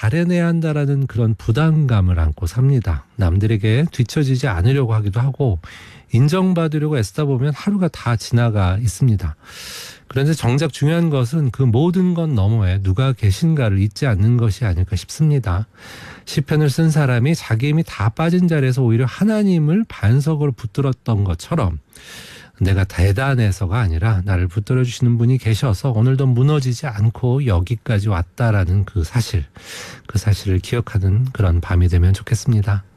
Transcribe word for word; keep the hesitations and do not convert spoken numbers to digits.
잘해내야 한다라는 그런 부담감을 안고 삽니다. 남들에게 뒤처지지 않으려고 하기도 하고 인정받으려고 애쓰다 보면 하루가 다 지나가 있습니다. 그런데 정작 중요한 것은 그 모든 것 너머에 누가 계신가를 잊지 않는 것이 아닐까 싶습니다. 시편을 쓴 사람이 자기 힘이 다 빠진 자리에서 오히려 하나님을 반석으로 붙들었던 것처럼 내가 대단해서가 아니라 나를 붙들어 주시는 분이 계셔서 오늘도 무너지지 않고 여기까지 왔다라는 그 사실, 그 사실을 기억하는 그런 밤이 되면 좋겠습니다.